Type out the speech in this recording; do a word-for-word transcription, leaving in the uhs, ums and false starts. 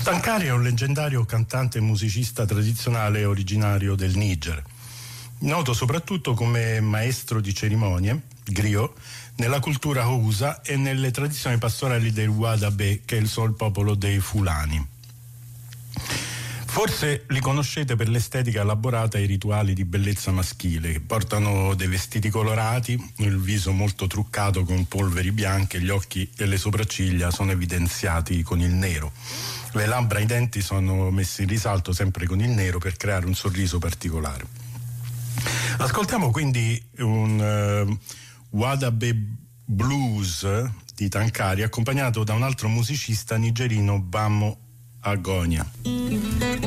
Tankari è un leggendario cantante e musicista tradizionale originario del Niger, noto soprattutto come maestro di cerimonie, griot, nella cultura Hausa e nelle tradizioni pastorali del Wadabe, che è il suo popolo dei Fulani. Forse li conoscete per l'estetica elaborata e i rituali di bellezza maschile. Portano dei vestiti colorati, il viso molto truccato con polveri bianche, gli occhi e le sopracciglia sono evidenziati con il nero. Le labbra e i denti sono messi in risalto sempre con il nero per creare un sorriso particolare. Ascoltiamo quindi un uh, Wadabe Blues di Tankari, accompagnato da un altro musicista nigerino, Bamo Agonia.